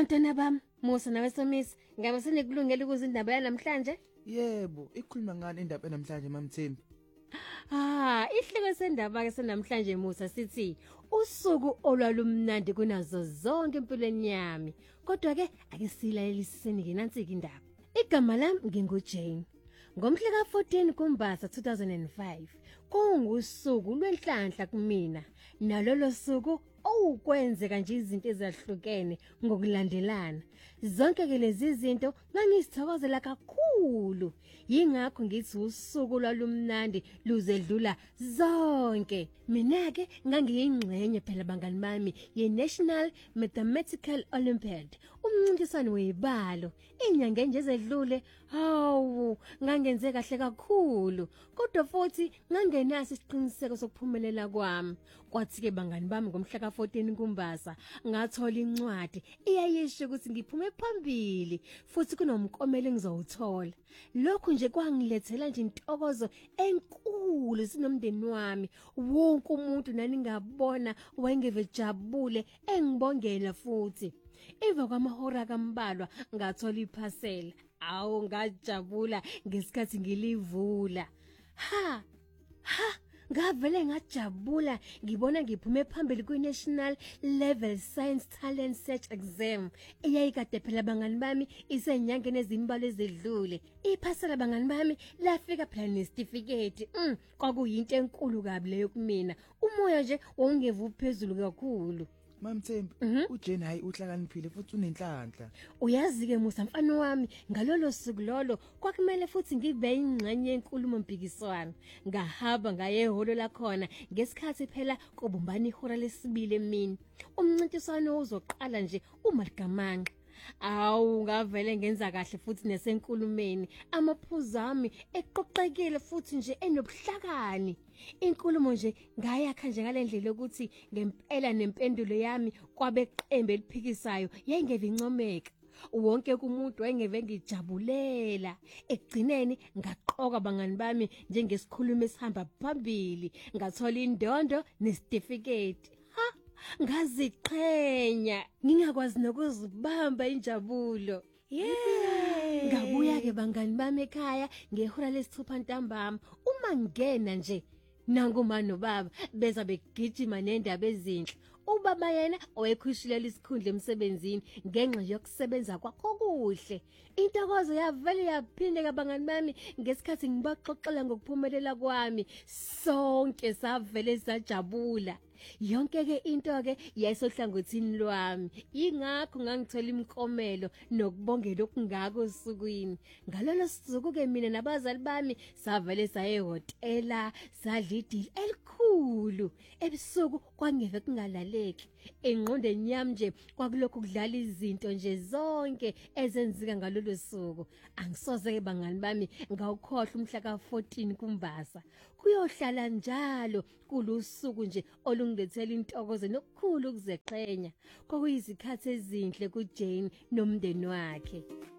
Bantwana bami, Musa nawe Somisi, ngabe senekulungela ukuza indaba yanamhlanje? Yebo, ikhuluma ngani indaba namhlanje mamThembi? Ihlelo sendaba ke senamhlanje Musa sithi usuku olwalumnandi kunazo zonke empilweni yami. Kodwa ke ake silaleliseni ke nansi ke indaba. Igama lami nginguJane. Ngomhla ka-14 kuMbasa 2005, kungusuku lwenhlanhla kumina. Nalolo suku kwenzeka nje izinto ezahlukene ngokulandelana. Zonke ke lezi zinto ngangisithokozela kakhulu. Yingakho ngithi usuku lwalumnandi luzedlula zonke. Mina ke ngangiyingxenye phela bangani bami ye-National Mathematical Olympiad. Umncintiswano wezibalo inyanga nje ezedlule. Ngangenze kahle kakhulu. Kodwa futhi ngangenaso isiqiniseko sokuphumelela kwami. Kwathi ke bangani bami ngomhla ka-14 kuMbasa ngathola incwadi iyayisho ukuthi ngiphume phambili futhi kunomkomelo engizowuthola. Lokhu nje kwangilethela nje intokozo enkulu sinomndeni wami. Wonke umuntu naningabona wayengevejabule engibongela futhi. Emva kwamahora kambalwa ngathola iphasela. Ngajabula ngesikhathi ngilivula. Ngavele ngajabula ngibona ngiphume phambili kwi-National Level Science Talent Search Exam eyayikade phela bangani bami isenyangeni ezimbalwa ezedlule. Iphasela bangani bami lafika phela nesitifiketi. Kwakuyinto enkulu kabi leyo kumina. Umoya nje wongeva uphezulu kakhulu. MamThembi, uJane hayi uhlakaniphile futhi unenhlanhla. Uyazi ke Musa mfana wami, ngalolo suku lolo kwakumele futhi ngibe ingxenye yenkulumo mpikiswano. Ngahamba ngaye ehholo lakhona ngesikhathi phela kubumbana ihora lesibili emini. Umncintiswano uzoqala nje uma ligamanqa. Ngavele ngenza kahle futhi nesenkulumeni. Amaphuzu ami eqoqekile futhi nje enobuhlakani. Inkulumo nje ngayakha nje ngalendlela ukuthi ngempela nempendulo yami kwabeqembe eliphikisayo yayingeve incomeka. Wonke umuntu wayengeve ngijabulela. Ekugcineni ngaqoka bangani bami njengesikhulumi esihamba phambili. Ngathola indondo nesitifiketi. Ngaziqhenya ngingakwazi nokuzibamba injabulo. Ngabuya ke bangani bami ekhaya ngehora lesithupha ntambama. Uma ngena nje nangu mama nobaba beza begijima nendaba ezinhle. Ubaba yena owekhushilele isikhundla emsebenzini ngenxa yokusebenza kwakho kuhle. Intokozo yavele yaphinde kabangani bami ngesikhathi ngibaxoxela ngokuphumelela kwami. Sonke savele sajabula. Yonke ke into ke yayisohlangothini lwami. Ingakho ngangithola imikomelo nokubongela okungaka osukwini. Ngalolo suku ke mina nabazali bami savele sayehotela, sadla idili elikhulu. Ebusuku kwangeve kungalaleki. Engqondweni yami nje kwakulokhu kudlala izinto nje zonke ezenzika ngalolo suku. Angisoze ke bangani bami ngawukhohlwa umhla ka-14 kuMbasa. Kuyohlala njalo kulusuku nje olungilethela intokozo nokukhulu ukuzeqhenya. Kwakuyizikhathi ezinhle kuJane nomndeni wakhe.